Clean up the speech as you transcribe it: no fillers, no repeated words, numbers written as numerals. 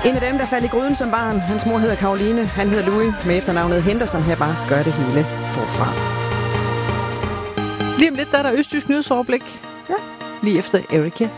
En af dem, der faldt i gryden som barn. Hans mor hedder Caroline, han hedder Louis, med efternavnet Henderson. Her bare gør det hele forfra. Lige om lidt, der er der østjysk nyhedsoverblik. Ja. Lige efter Erika